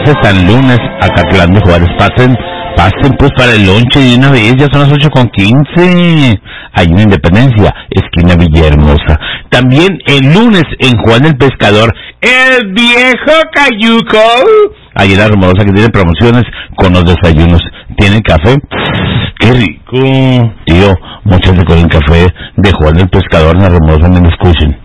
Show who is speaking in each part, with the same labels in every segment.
Speaker 1: ese San Lunes, Acatlán de Juárez. Pasen pues para el lonche de una vez, ya son las 8:15. Hay una Independencia, esquina Villahermosa. También el lunes en Juan el Pescador, el viejo Cayuco. Ahí en la Rumorosa, que tiene promociones con los desayunos. Tiene café, qué rico. Tío, muchos de con el café de Juan el Pescador en la Rumorosa, me lo escuchen.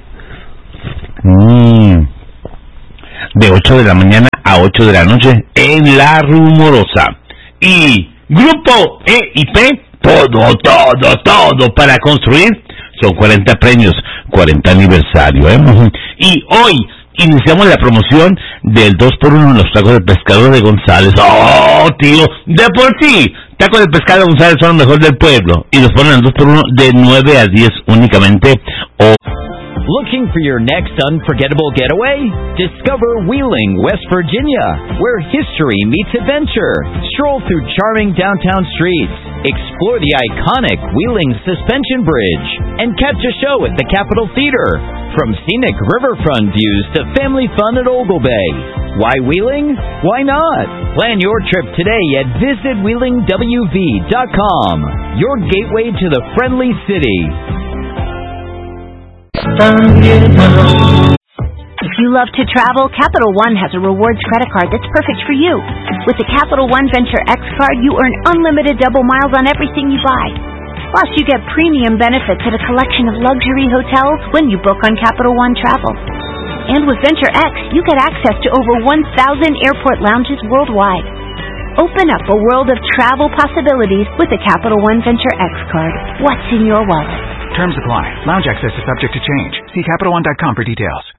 Speaker 1: De 8 de la mañana a 8 de la noche en la Rumorosa. Y Grupo E&P, todo para construir. Son 40 premios, 40 aniversario, Y hoy iniciamos la promoción del 2x1 en los tacos de pescado de González. ¡Oh, tío! De por sí, tacos de pescado de González son los mejores del pueblo. Y los ponen en 2x1 de 9 a 10 únicamente.
Speaker 2: Looking for your next unforgettable getaway? Discover Wheeling, West Virginia, where history meets adventure. Stroll through charming downtown streets, explore the iconic Wheeling Suspension Bridge, and catch a show at the Capitol Theater. From scenic riverfront views to family fun at Ogle Bay. Why Wheeling? Why not? Plan your trip today at visitwheelingwv.com, your gateway to the friendly city.
Speaker 3: If you love to travel, Capital One has a rewards credit card that's perfect for you. With the Capital One Venture X card, you earn unlimited double miles on everything you buy. Plus, you get premium benefits at a collection of luxury hotels when you book on Capital One Travel. And with Venture X, you get access to over 1,000 airport lounges worldwide. Open up a world of travel possibilities with the Capital One Venture X card. What's in your wallet?
Speaker 4: Terms apply. Lounge access is subject to change. See CapitalOne.com for details.